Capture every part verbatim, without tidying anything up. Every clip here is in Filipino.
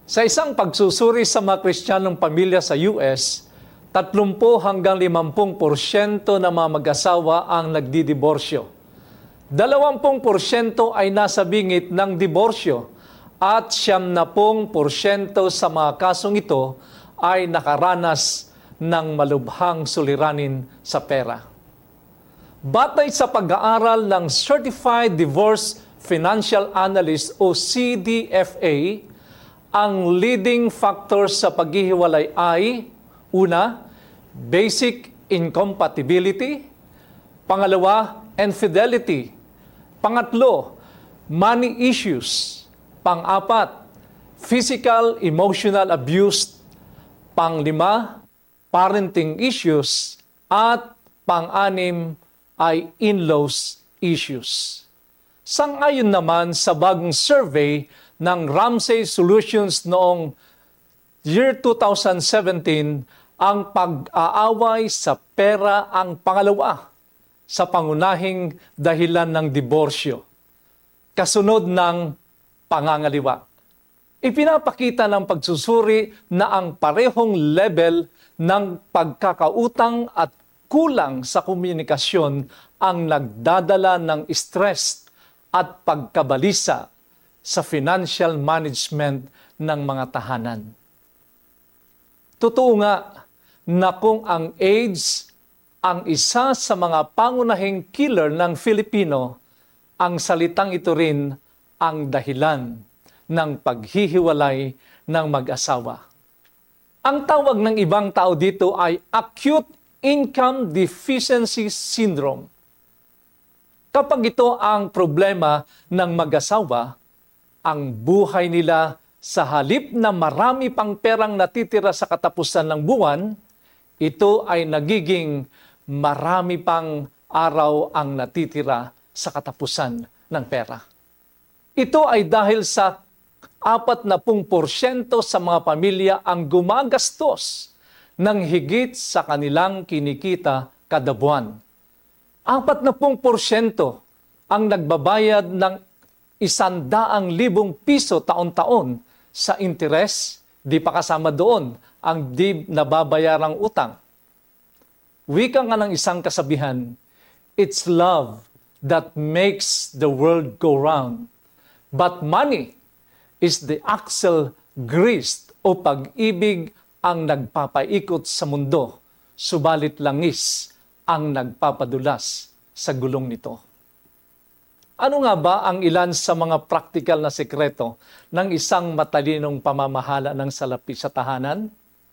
Sa isang pagsusuri sa mga Kristiyanong pamilya sa U S, tatlumpu hanggang limampung porsyento ng mga mag-asawa ang nagdidiborsyo. Dalawampung porsyento ay nasa bingit ng diborsyo at siyam na pung porsyento sa mga kasong ito ay nakaranas ng malubhang suliranin sa pera. Batay sa pag-aaral ng Certified Divorce Financial Analyst o C D F A, ang leading factors sa paghihiwalay ay, una, basic incompatibility, pangalawa, infidelity, pangatlo, money issues, pang-apat, physical, emotional abuse, panglima, parenting issues, at pang-anim ay in-laws issues. Sang-ayon naman sa bagong survey ng Ramsey Solutions noong year two thousand seventeen, ang pag-aaway sa pera ang pangalawa sa pangunahing dahilan ng diborsyo, kasunod ng pangangaliwa. Ipinapakita ng pagsusuri na ang parehong level ng pagkakautang at kulang sa komunikasyon ang nagdadala ng stress at pagkabalisa sa financial management ng mga tahanan. Totoo nga na kung ang AIDS ang isa sa mga pangunahing killer ng Filipino, ang salitang ito rin ang dahilan ng paghihiwalay ng mag-asawa. Ang tawag ng ibang tao dito ay acute income deficiency syndrome. Kapag ito ang problema ng mag-asawa, ang buhay nila sa halip na marami pang perang natitira sa katapusan ng buwan, ito ay nagiging marami pang araw ang natitira sa katapusan ng pera. Ito ay dahil sa apat na pung porsyento sa mga pamilya ang gumagastos ng higit sa kanilang kinikita kada buwan. Apat na pung porsyento ang nagbabayad ng isandaang libong piso taon-taon sa interes, di pa kasama doon ang di nababayarang utang. Wika nga ng isang kasabihan, it's love that makes the world go round, but money is the axle greased o pag-ibig ang nagpapaikot sa mundo, subalit langis ang nagpapadulas sa gulong nito. Ano nga ba ang ilan sa mga praktikal na sekreto ng isang matalinong pamamahala ng salapi sa tahanan?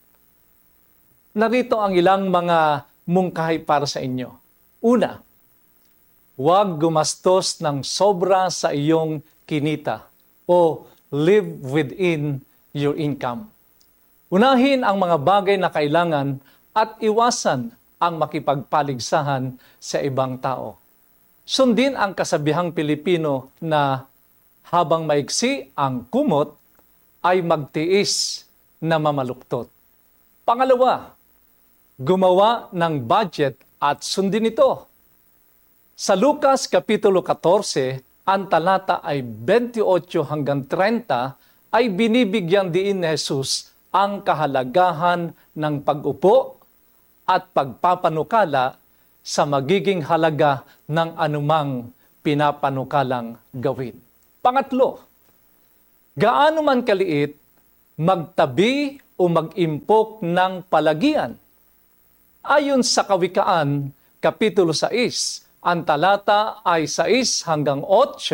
Narito ang ilang mga mungkahi para sa inyo. Una, huwag gumastos ng sobra sa iyong kinita o live within your income. Unahin ang mga bagay na kailangan at iwasan ang makipagpaligsahan sa ibang tao. Sundin ang kasabihang Pilipino na habang maiksi ang kumot ay magtiis na mamaluktot. Pangalawa, gumawa ng budget at sundin ito. Sa Lucas Kapitulo fourteen, ang talata ay twenty-eight hanggang thirty ay binibigyan diin ni Jesus ang kahalagahan ng pag-upo at pagpapanukala sa magiging halaga ng anumang pinapanukalang gawin. Pangatlo, gaano man kaliit, magtabi o mag-impok ng palagian. Ayon sa Kawikaan, Kapitulo six, ang talata ay six hanggang eight,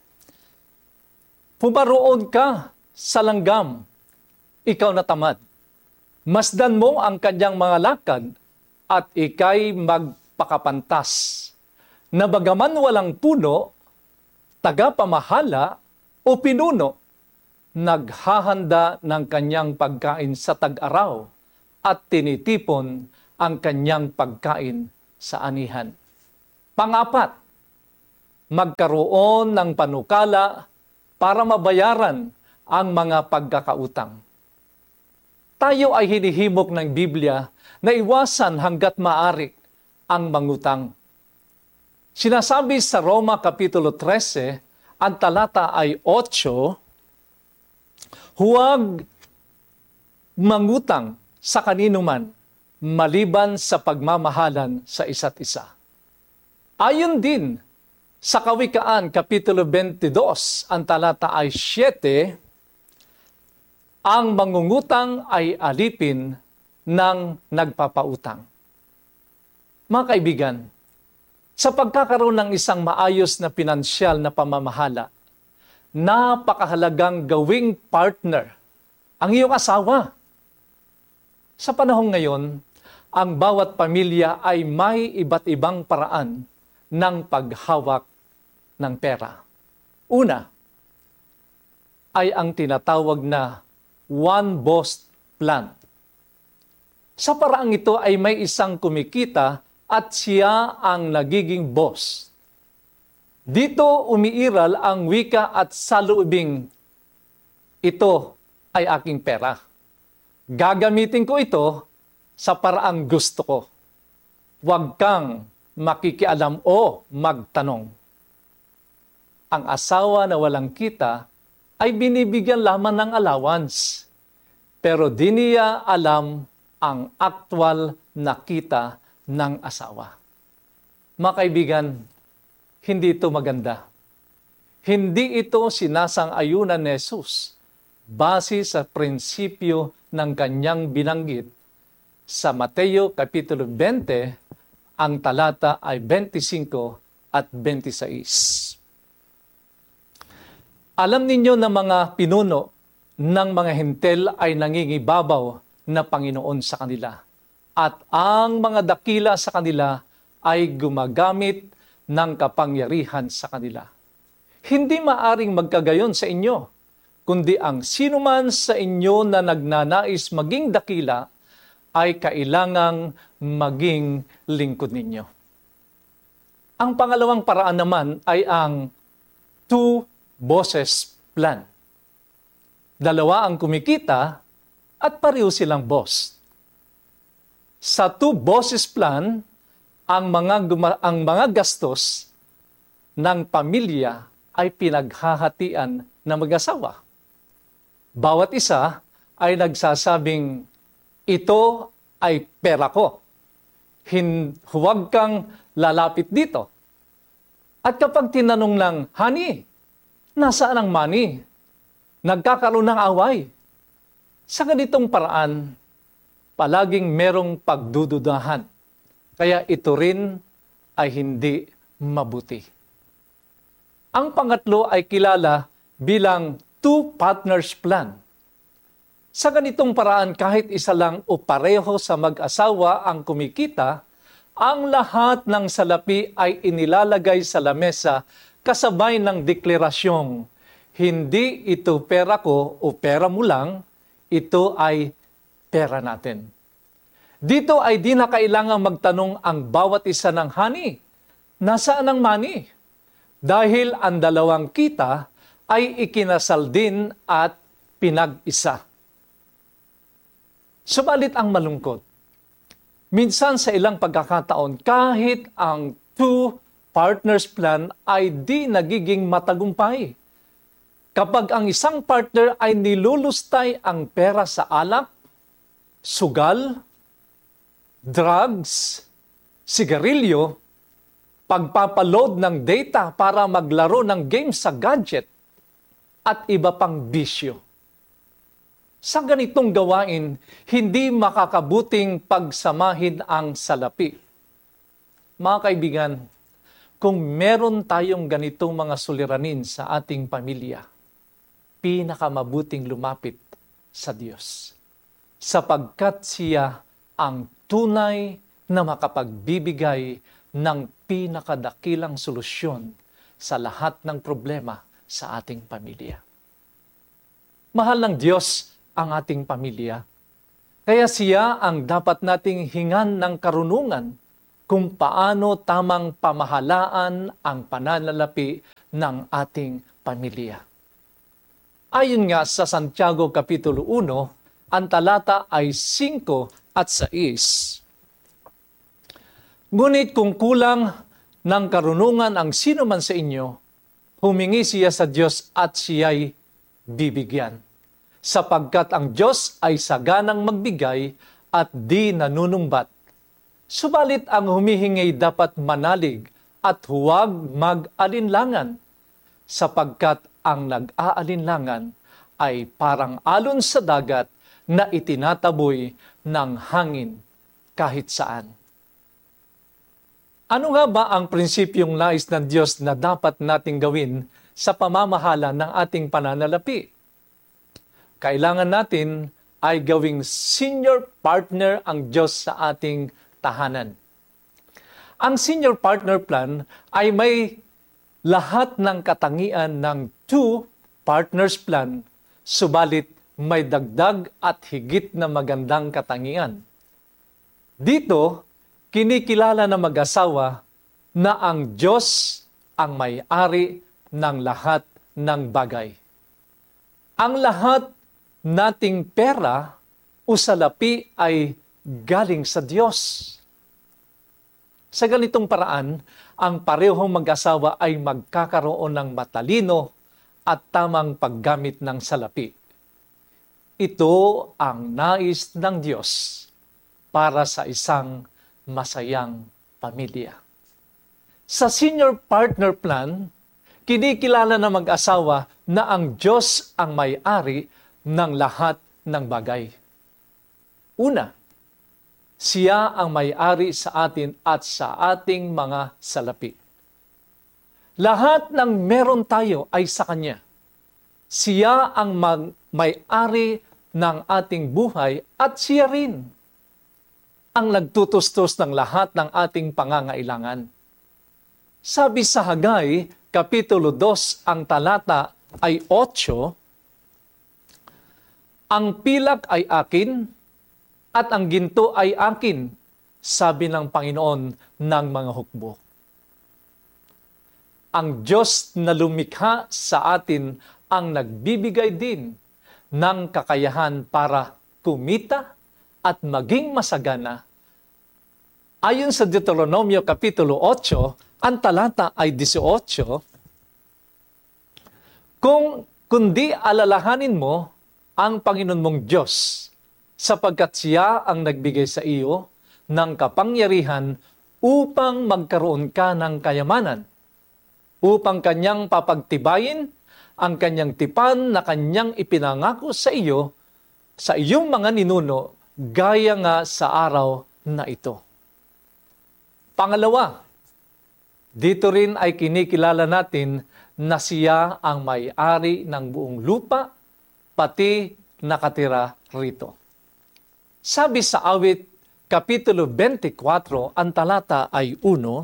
pumaroon ka sa langgam, ikaw na tamad. Masdan mo ang kanyang mga lakad at ikay magpakapantas. Na bagaman walang puno, tagapamahala o pinuno, naghahanda ng kanyang pagkain sa tag-araw at tinitipon ang kanyang pagkain sa anihan. Pangapat, magkaroon ng panukala para mabayaran ang mga pagkakautang. Tayo ay hinihimok ng Biblia na iwasan hanggat maaari ang mangutang. Sinasabi sa Roma Kapitulo thirteen, ang talata ay eight, Huwag mangutang sa kanino man, maliban sa pagmamahalan sa isa't isa. Ayon din sa Kawikaan, Kapitulo twenty-two, ang talata ay siyete, ang mangungutang ay alipin ng nagpapautang. Mga kaibigan, sa pagkakaroon ng isang maayos na pinansyal na pamamahala, napakahalagang gawing partner ang iyong asawa. Sa panahong ngayon, ang bawat pamilya ay may iba't ibang paraan ng paghawak ng pera. Una, ay ang tinatawag na one boss plan. Sa paraang ito ay may isang kumikita at siya ang nagiging boss. Dito umiiral ang wika at saloobing, ito ay aking pera. Gagamitin ko ito sa paraang gusto ko. Huwag kang makikialam o magtanong. Ang asawa na walang kita ay binibigyan lamang ng allowance. Pero di niya alam ang aktwal na kita ng asawa. Mga kaibigan, hindi ito maganda. Hindi ito sinasang-ayunan ni Jesus base sa prinsipyo ng kanyang binanggit sa Mateo Kapitulo twenty, ang talata ay twenty-five at twenty-six. Alam ninyo na mga pinuno ng mga hintel ay nangingibabaw na Panginoon sa kanila, at ang mga dakila sa kanila ay gumagamit ng kapangyarihan sa kanila. Hindi maaring magkagayon sa inyo, kundi ang sinuman sa inyo na nagnanais maging dakila ay kailangang maging lingkod ninyo. Ang pangalawang paraan naman ay ang two bosses plan. Dalawa ang kumikita at pareho silang boss. Sa two bosses plan, ang mga, guma- ang mga gastos ng pamilya ay pinaghahatian ng mag-asawa. Bawat isa ay nagsasabing, ito ay pera ko. Hin- huwag kang lalapit dito. At kapag tinanong ng, honey, nasaan ang money? Nagkakaroon ng away. Sa ganitong paraan, palaging merong pagdududahan. Kaya ito rin ay hindi mabuti. Ang pangatlo ay kilala bilang two partners plan. Sa ganitong paraan, kahit isa lang o pareho sa mag-asawa ang kumikita, ang lahat ng salapi ay inilalagay sa lamesa kasabay ng deklarasyong, hindi ito pera ko o pera mo lang, ito ay pera natin. Dito ay di na kailangang magtanong ang bawat isa ng honey, nasaan ang money? Dahil ang dalawang kita ay ikinasal din at pinag-isa. Subalit ang malungkot, minsan sa ilang pagkakataon, kahit ang two partners plan ay di nagiging matagumpay. Kapag ang isang partner ay nilulustay ang pera sa alak, sugal, drugs, sigarilyo, pagpapaload ng data para maglaro ng game sa gadget, at iba pang bisyo. Sa ganitong gawain, hindi makakabuting pagsamahin ang salapi. Mga kaibigan, kung meron tayong ganitong mga suliranin sa ating pamilya, pinakamabuting lumapit sa Diyos, sapagkat siya ang tunay na makapagbibigay ng pinakadakilang solusyon sa lahat ng problema sa ating pamilya. Mahal ng Diyos ang ating pamilya, kaya siya ang dapat nating hingan ng karunungan kung paano tamang pamahalaan ang pananalapi ng ating pamilya. Ayon nga sa Santiago Kapitulo one, ang talata ay five at six. Ngunit kung kulang ng karunungan ang sino man sa inyo, humingi siya sa Diyos at siya'y bibigyan. sapagkat ang Diyos ay saganang magbigay at di nanunumbat. Subalit ang humihingi dapat manalig at huwag mag-alinlangan, sapagkat ang nag-aalinlangan ay parang alon sa dagat na itinataboy ng hangin kahit saan. Ano nga ba ang prinsipyong nais ng Diyos na dapat nating gawin sa pamamahala ng ating pananalapi? Kailangan natin ay gawing senior partner ang Diyos sa ating tahanan. Ang senior partner plan ay may lahat ng katangian ng two partners plan, subalit may dagdag at higit na magandang katangian. Dito, kinikilala ng mag-asawa na ang Diyos ang may-ari ng lahat ng bagay. Ang lahat nating pera o salapi ay galing sa Diyos. Sa ganitong paraan, ang parehong mag-asawa ay magkakaroon ng matalino at tamang paggamit ng salapi. Ito ang nais ng Diyos para sa isang masayang pamilya. Sa senior partner plan, kinikilala ng mag-asawa na ang Diyos ang may-ari ng lahat ng bagay. Una, siya ang may-ari sa atin at sa ating mga salapi. Lahat ng meron tayo ay sa Kanya. Siya ang mag- may-ari ng ating buhay at siya rin ang nagtutustos ng lahat ng ating pangangailangan. Sabi sa Hagay, Kapitulo two, ang talata ay eight, ang pilak ay akin at ang ginto ay akin, sabi ng Panginoon ng mga hukbo. Ang Diyos na lumikha sa atin ang nagbibigay din ng kakayahan para kumita at maging masagana. Ayon sa Deuteronomio Kapitulo eight, ang talata ay eighteen, kung kundi alalahanin mo ang Panginoon mong Diyos, sapagkat siya ang nagbigay sa iyo ng kapangyarihan upang magkaroon ka ng kayamanan, upang kanyang papagtibayin ang kanyang tipan na kanyang ipinangako sa iyo, sa iyong mga ninuno, gaya nga sa araw na ito. Pangalawa, dito rin ay kinikilala natin na siya ang may-ari ng buong lupa, pati nakatira rito. Sabi sa Awit, Kapitulo twenty-four, ang talata ay one,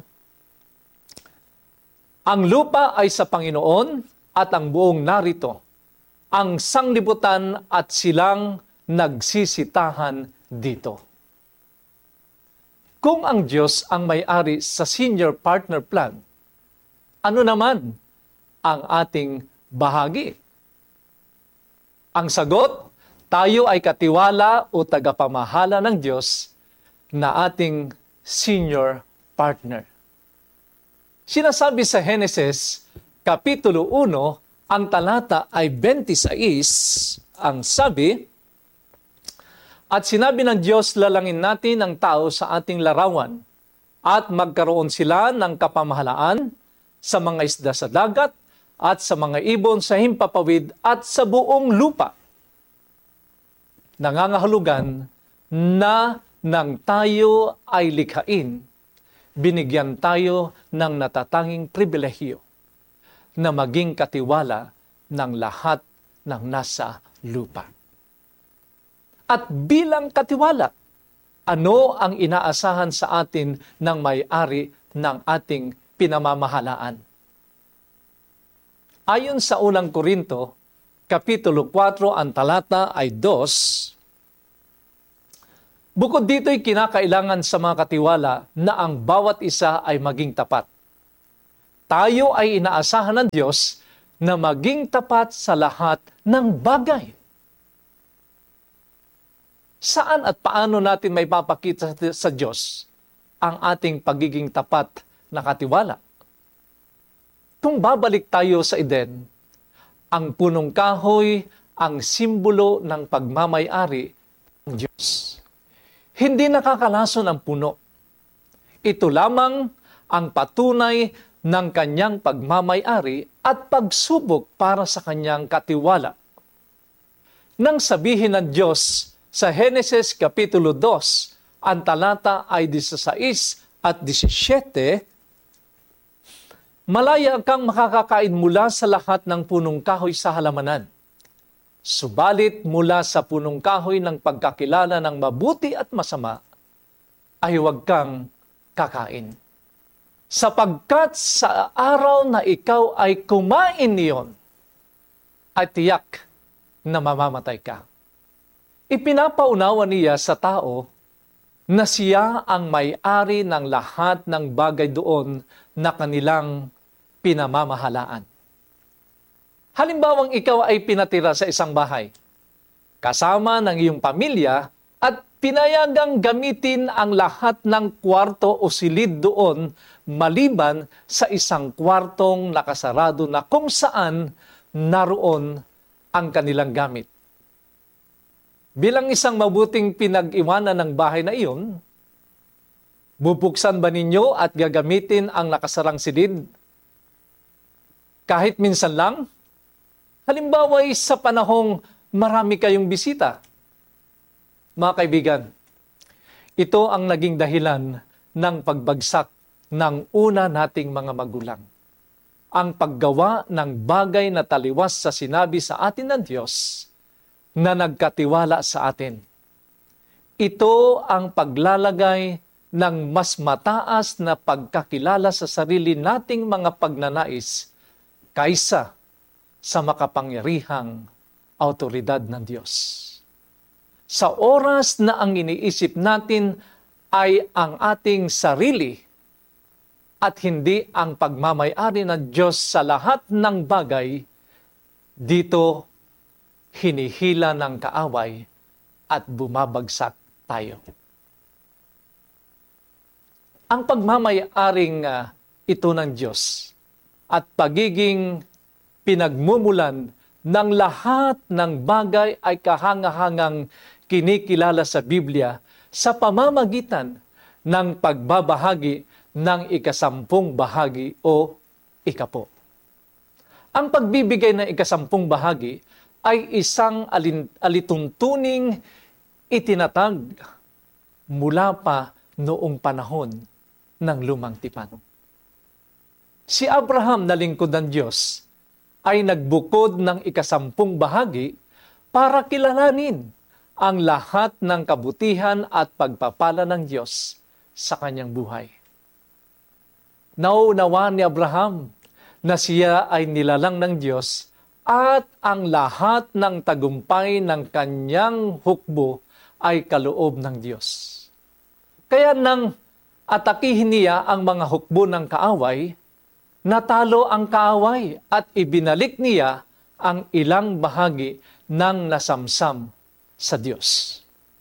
ang lupa ay sa Panginoon at ang buong narito, ang sanglibutan at silang nagsisitahan dito. Kung ang Diyos ang may-ari sa senior partner plan, ano naman ang ating bahagi? Ang sagot, tayo ay katiwala o tagapamahala ng Diyos na ating senior partner. Sinasabi sa Genesis, Kapitulo one, ang talata ay twenty-six, ang sabi, at sinabi ng Diyos, lalangin natin ang tao sa ating larawan at magkaroon sila ng kapamahalaan sa mga isda sa dagat at sa mga ibon sa himpapawid at sa buong lupa. Nangangahulugan na nang tayo ay likhain, binigyan tayo ng natatanging pribilehyo na maging katiwala ng lahat ng nasa lupa. At bilang katiwala, ano ang inaasahan sa atin ng may-ari ng ating pinamamahalaan? Ayon sa unang Korinto, Kapitulo four, ang talata ay two, bukod dito'y kinakailangan sa mga katiwala na ang bawat isa ay maging tapat. Tayo ay inaasahan ng Diyos na maging tapat sa lahat ng bagay. Saan at paano natin may papakita sa Diyos ang ating pagiging tapat na katiwala? Kung babalik tayo sa Eden, ang punong kahoy ang simbolo ng pagmamay-ari ng Diyos. Hindi nakakalason ang puno. Ito lamang ang patunay ng kanyang pagmamay-ari at pagsubok para sa kanyang katiwala. Nang sabihin ng Diyos sa Henesis Kapitulo two, ang talata ay sixteen at seventeen, malaya kang makakakain mula sa lahat ng punong kahoy sa halamanan. Subalit mula sa punong kahoy ng pagkakilala ng mabuti at masama, ay huwag kang kakain. Sapagkat sa araw na ikaw ay kumain niyon, ay tiyak na mamamatay ka. Ipinapaunawa niya sa tao na siya ang may-ari ng lahat ng bagay doon na kanilang pinamamahalaan. Halimbawang ikaw ay pinatira sa isang bahay, kasama ng iyong pamilya at pinayagang gamitin ang lahat ng kwarto o silid doon maliban sa isang kwartong nakasarado na kung saan naroon ang kanilang gamit. Bilang isang mabuting pinag-iwanan ng bahay na iyon, bubuksan ba ninyo at gagamitin ang nakasarang silid? Kahit minsan lang? Halimbawa ay sa panahong marami kayong bisita. Mga kaibigan, ito ang naging dahilan ng pagbagsak ng una nating mga magulang. Ang paggawa ng bagay na taliwas sa sinabi sa atin ng Diyos na nagkatiwala sa atin. Ito ang paglalagay ng mas mataas na pagkakilala sa sarili nating mga pagnanais kaysa sa makapangyarihang autoridad ng Diyos. Sa oras na ang iniisip natin ay ang ating sarili at hindi ang pagmamay-ari ng Diyos sa lahat ng bagay, dito hinihila ng kaaway at bumabagsak tayo. Ang pagmamay-aring uh, ito ng Diyos at pagiging pinagmumulan ng lahat ng bagay ay kahangahangang kinikilala sa Biblia sa pamamagitan ng pagbabahagi ng ikasampung bahagi o ikapo. Ang pagbibigay ng ikasampung bahagi ay isang alin, alituntuning itinatag mula pa noong panahon ng lumang tipan. Si Abraham na lingkod ng Diyos ay nagbukod ng ikasampung bahagi para kilalanin ang lahat ng kabutihan at pagpapala ng Diyos sa kanyang buhay. Nauunawa ni Abraham na siya ay nilalang ng Diyos at ang lahat ng tagumpay ng kanyang hukbo ay kaloob ng Diyos. Kaya nang atakihin niya ang mga hukbo ng kaaway, natalo ang kaaway at ibinalik niya ang ilang bahagi ng nasamsam sa Diyos.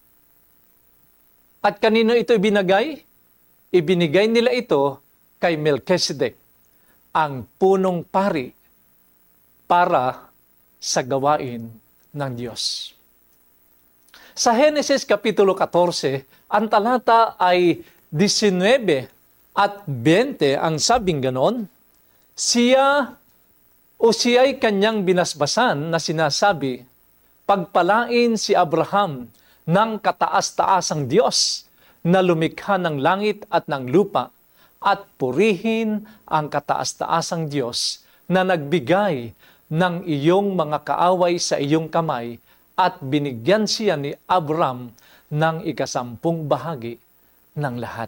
At kanino ito ibinigay? Ibinigay nila ito kay Melchizedek, ang punong pari para sa gawain ng Diyos. Sa Henesis Kapitulo fourteen, ang talata ay nineteen at twenty ang sabing ganon, siya o siya'y kanyang binasbasan na sinasabi, pagpalain si Abraham ng kataas-taasang Diyos na lumikha ng langit at ng lupa at purihin ang kataas-taasang Diyos na nagbigay ng iyong mga kaaway sa iyong kamay at binigyan siya ni Abraham ng ikasampung bahagi ng lahat.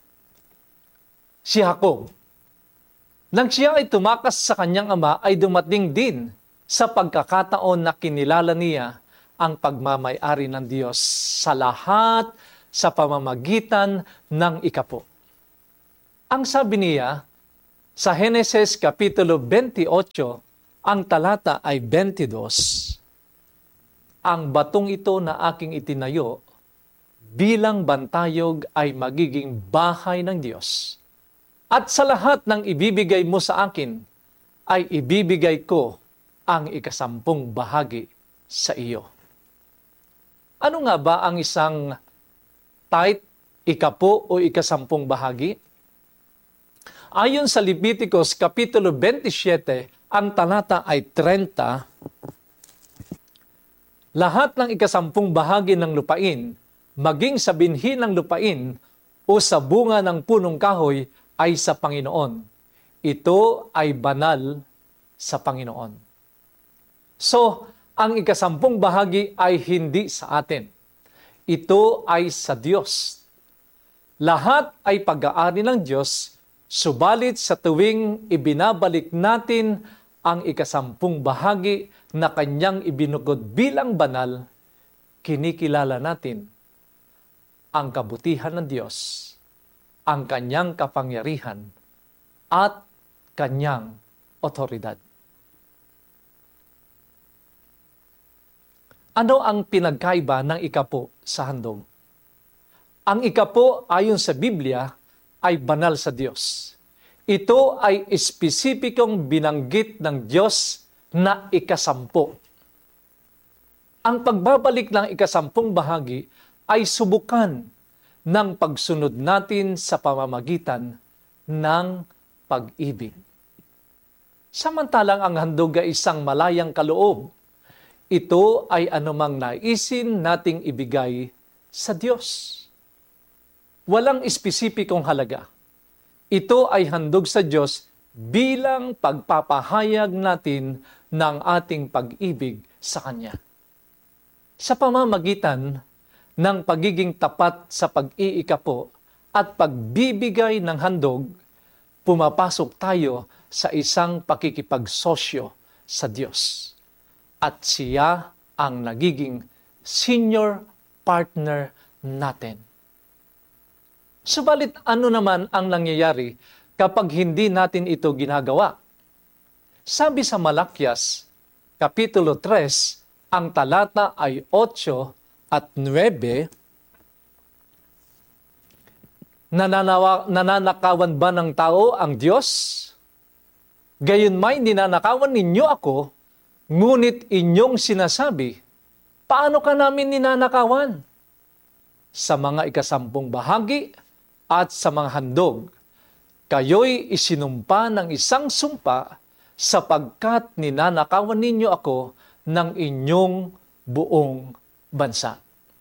Si Jacob, nang siya ay tumakas sa kanyang ama, ay dumating din sa pagkakataon na kinilala niya ang pagmamay-ari ng Diyos sa lahat sa pamamagitan ng ikapo. Ang sabi niya sa Henesis Kapitulo twenty-eight, ang talata ay twenty-two, ang batong ito na aking itinayo bilang bantayog ay magiging bahay ng Diyos. At sa lahat ng ibibigay mo sa akin, ay ibibigay ko ang ikasampung bahagi sa iyo. Ano nga ba ang isang tithe, ikapo o ikasampung bahagi? Ayon sa Leviticus Kapitulo twenty-seven, ang talata ay thirty, lahat ng ikasampung bahagi ng lupain, maging sa binhi ng lupain o sa bunga ng punong kahoy ay sa Panginoon. Ito ay banal sa Panginoon. So, ang ikasampung bahagi ay hindi sa atin. Ito ay sa Diyos. Lahat ay pag-aari ng Diyos, subalit sa tuwing ibinabalik natin ang ikasampung bahagi na Kanyang ibinugod bilang banal, kinikilala natin ang kabutihan ng Diyos, ang Kanyang kapangyarihan, at Kanyang otoridad. Ano ang pinagkaiba ng ikapo sa handog? Ang ikapo ayon sa Biblia ay banal sa Diyos. Ito ay espesipikong binanggit ng Diyos na ikasampu. Ang pagbabalik ng ikasampung bahagi ay subukan ng pagsunod natin sa pamamagitan ng pag-ibig. Samantalang ang handog ay isang malayang kaloob, ito ay anumang naisin nating ibigay sa Diyos. Walang espesipikong halaga. Ito ay handog sa Diyos bilang pagpapahayag natin ng ating pag-ibig sa Kanya. Sa pamamagitan ng pagiging tapat sa pag-iikapo at pagbibigay ng handog, pumapasok tayo sa isang pakikipagsosyo sa Diyos. At siya ang nagiging senior partner natin. Subalit ano naman ang nangyayari kapag hindi natin ito ginagawa? Sabi sa Malakyas, Kapitulo three, ang talata ay eight at nine, nananawa, nananakawan ba ng tao ang Diyos? Gayunmay ninanakawan ninyo ako, ngunit inyong sinasabi, paano ka namin ninanakawan? Sa mga ikasampung bahagi at sa mga handog, kayo'y isinumpa ng isang sumpa sapagkat ninanakawan ninyo ako ng inyong buong bansa.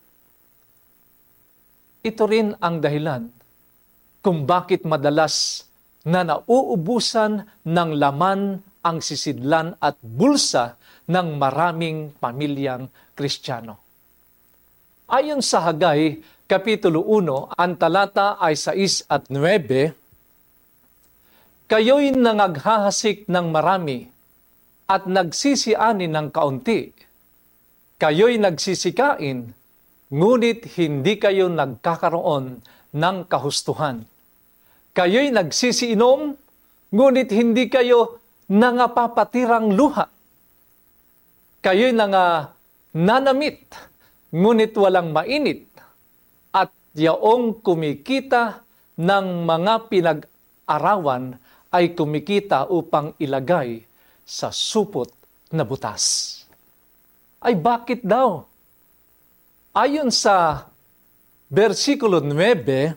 Ito rin ang dahilan kung bakit madalas na nauubusan ng laman ang sisidlan at bulsa ng maraming pamilyang Kristiyano. Ayon sa Hagay, Kapitulo one, ang talata ay six at nine, kayo'y nangaghahasik ng marami at nagsisiani ng kaunti. Kayo'y nagsisikain, ngunit hindi kayo nagkakaroon ng kahustuhan. Kayo'y nagsisiinom, ngunit hindi kayo nangapapatirang luha. Kayo'y nanga nanamit, ngunit walang mainit. At yaong kumikita ng mga pinag-arawan ay kumikita upang ilagay sa supot na butas. Ay bakit daw? Ayon sa versikulo nine,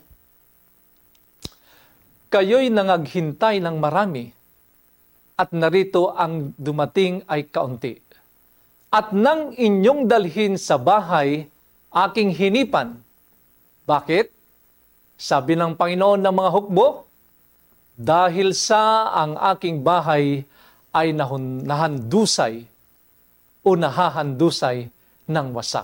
kayo'y nangaghintay ng marami at narito ang dumating ay kaunti. At nang inyong dalhin sa bahay, aking hinipan. Bakit? Sabi ng Panginoon ng mga hukbo, dahil sa ang aking bahay ay nahun, nahandusay o nahahandusay ng wasak.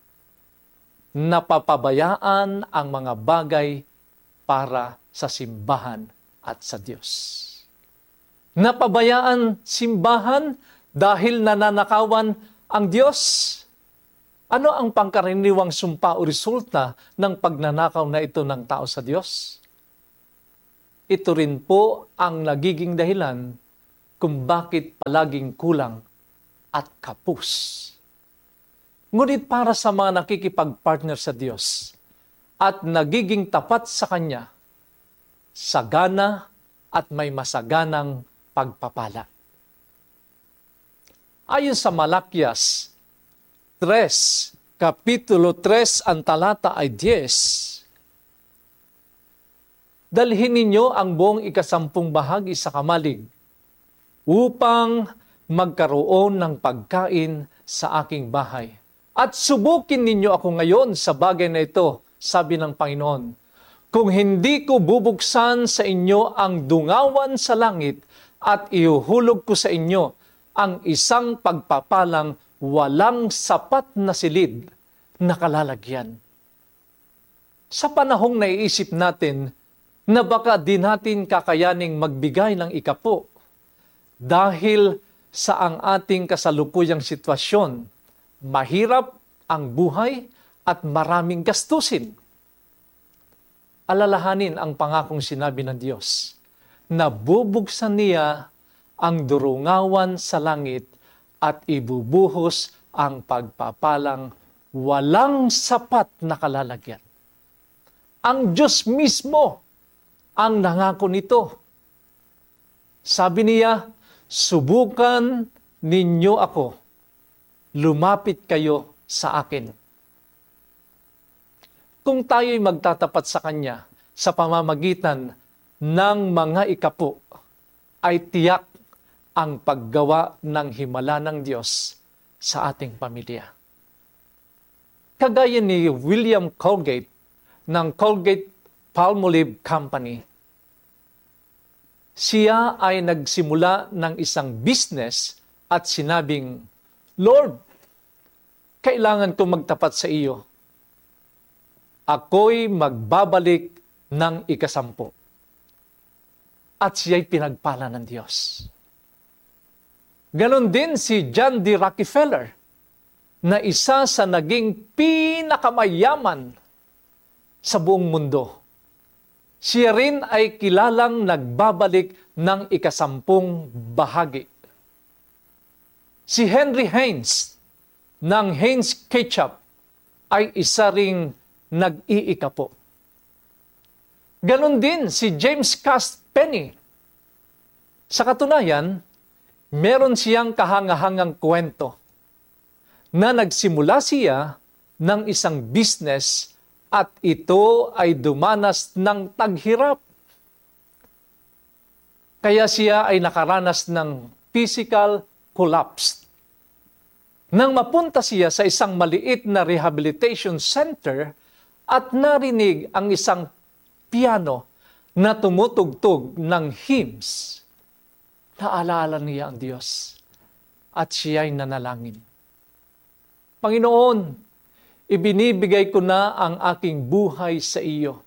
Napapabayaan ang mga bagay para sa simbahan at sa Diyos. Napabayaan simbahan dahil nananakawan ang Diyos. Ano ang pangkaraniwang sumpa o resulta ng pagnanakaw na ito ng tao sa Diyos? Ito rin po ang nagiging dahilan kung bakit palaging kulang at kapus. Ngunit para sa mga nakikipag-partner sa Diyos at nagiging tapat sa Kanya, sagana at may masaganang pagpapala. Ayon sa Malakyas, tres, Kapitulo tres, ang talata ay diyes. Dalhin ninyo ang buong ikasampung bahagi sa kamalig upang magkaroon ng pagkain sa aking bahay. At subukin ninyo ako ngayon sa bagay na ito, sabi ng Panginoon. Kung hindi ko bubuksan sa inyo ang dungawan sa langit at ihuhulog ko sa inyo ang isang pagpapalang walang sapat na silid na kalalagyan. Sa panahong naiisip natin na baka di natin kakayaning magbigay ng ikapo dahil sa ang ating kasalukuyang sitwasyon, mahirap ang buhay at maraming gastusin. Alalahanin ang pangakong sinabi ng Diyos na bubuksan niya ang durungawan sa langit at ibubuhos ang pagpapalang walang sapat na kalalagyan. Ang Diyos mismo ang nangako nito. Sabi niya, subukan ninyo ako, lumapit kayo sa akin. Kung tayo'y magtatapat sa Kanya sa pamamagitan ng mga ikapo, ay tiyak ang paggawa ng himala ng Diyos sa ating pamilya. Kagaya ni William Colgate ng Colgate-Palmolive Company, siya ay nagsimula ng isang business at sinabing, Lord, kailangan ko magtapat sa iyo. Ako'y magbabalik ng ikasampo. At siya'y pinagpala ng Diyos. Ganon din si John D. Rockefeller, na isa sa naging pinakamayaman sa buong mundo. Siya rin ay kilalang nagbabalik ng ikasampung bahagi. Si Henry Heinz ng Heinz Ketchup ay isa ring nag-iikapo. Ganon din si James Cast Penny. Sa katunayan, meron siyang kahangahangang kwento na nagsimula siya ng isang business at ito ay dumanas ng taghirap. Kaya siya ay nakaranas ng physical collapse. Nang mapunta siya sa isang maliit na rehabilitation center at narinig ang isang piano na tumutugtog ng hymns, naalaala niya ang Diyos at siya ay nanalangin. Panginoon, ibinibigay ko na ang aking buhay sa iyo.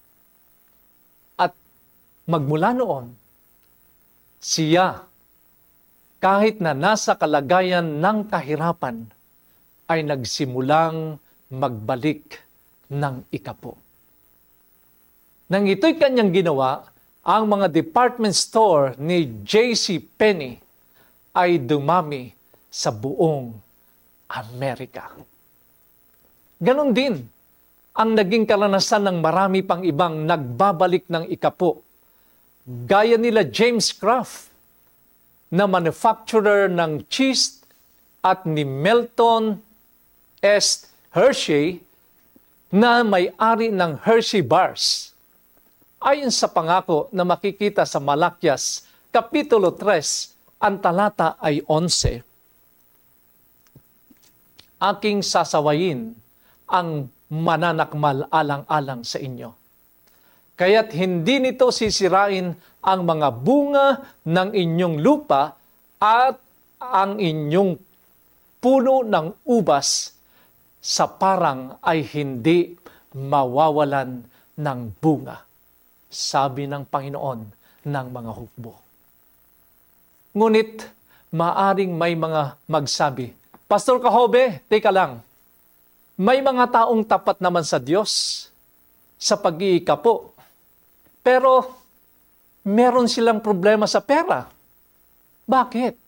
At magmula noon, siya, kahit na nasa kalagayan ng kahirapan, ay nagsimulang magbalik ng ikapo. Nang ito'y kanyang ginawa, ang mga department store ni J C Penney ay dumami sa buong Amerika. Ganon din ang naging karanasan ng marami pang ibang nagbabalik ng ikapo. Gaya nila James Kraft, na manufacturer ng cheese, at ni Milton S. Hershey, na may-ari ng Hershey Bars. Ayon sa pangako na makikita sa Malakyas, Kapitulo tres, ang talata ay onse. Aking sasawayin ang mananakmal alang-alang sa inyo. Kaya't hindi nito sisirain ang mga bunga ng inyong lupa at ang inyong puno ng ubas sa parang ay hindi mawawalan ng bunga, sabi ng Panginoon ng mga hukbo. Ngunit maaring may mga magsabi, Pastor Kahobe, teka lang, may mga taong tapat naman sa Diyos sa pag-iikapo. Pero meron silang problema sa pera. Bakit?